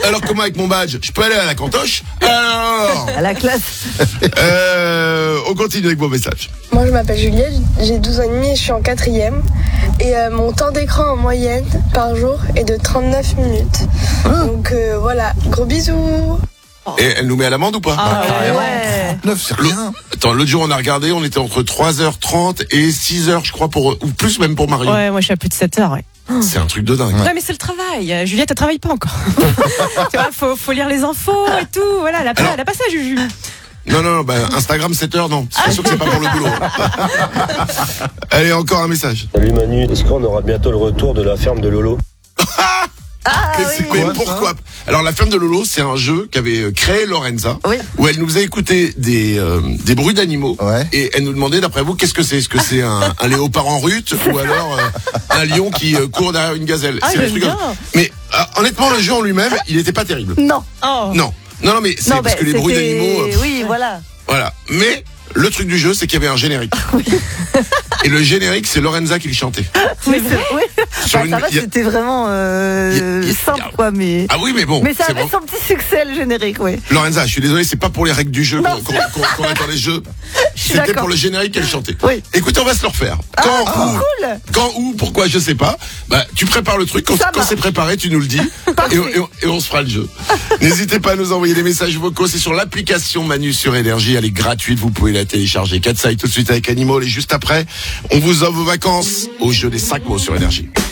Alors comment avec mon badge? Je peux aller à la cantoche? Alors À la classe. on continue avec vos messages. Moi je m'appelle Juliette, j'ai 12 ans et demi et je suis en 4e. Et mon temps d'écran en moyenne par jour est de 39 minutes. Donc voilà, gros bisous. Et elle nous met à l'amende ou pas? Ouais. 9, c'est rien. Attends, l'autre jour on a regardé, on était entre 3h30 et 6h je crois, ou plus même pour Marion. Ouais, moi je suis à plus de 7 heures, ouais. C'est un truc de dingue. Ouais, mais c'est le travail. Juliette, elle travaille pas encore. Tu vois, faut lire les infos et tout. Voilà, elle a pas ça, Juju. Non, bah, Instagram 7h, non. C'est sûr que c'est pas pour le boulot. Allez, encore un message. Salut Manu, est-ce qu'on aura bientôt le retour de la ferme de Lolo? Mais pourquoi? Alors la ferme de Lolo, c'est un jeu qu'avait créé Lorenza, Oui. où elle nous a écouté des bruits d'animaux, Ouais. et elle nous demandait, d'après vous, qu'est-ce que c'est? Est-ce que c'est un léopard en rut ou alors un lion qui court derrière une gazelle? Ah, C'est un j'aime truc bien. Mais honnêtement, le jeu en lui-même, il était pas terrible. Non. Oh. Non, mais c'est Non, parce que les bruits c'était- d'animaux, Oui, voilà. voilà. Mais le truc du jeu, c'est qu'il y avait un générique. Et le générique, c'est Lorenza qui le chantait. Oui, c'est vrai. Sur Bah, une- ça va, il y a- c'était vraiment simple, quoi, mais. Ah oui, mais bon. Mais ça c'est avait bon. son petit succès, le générique, oui. Lorenza, je suis désolé, c'est pas pour les règles du jeu Non, qu'on attend les jeux. suis C'était d'accord. pour le générique qu'elle chantait. Oui. Écoutez, on va se le refaire. Cool. Quand, où, pourquoi, je sais pas. Bah, tu prépares le truc. Quand Ça quand marche. c'est préparé, tu nous le dis. et on se fera le jeu. N'hésitez pas à nous envoyer des messages vocaux. C'est sur l'application Manu sur Énergie. Elle est gratuite. Vous pouvez la télécharger. 4 tout de suite avec Animal. Et juste après, on vous offre vos vacances au jeu des 5 mots sur Énergie.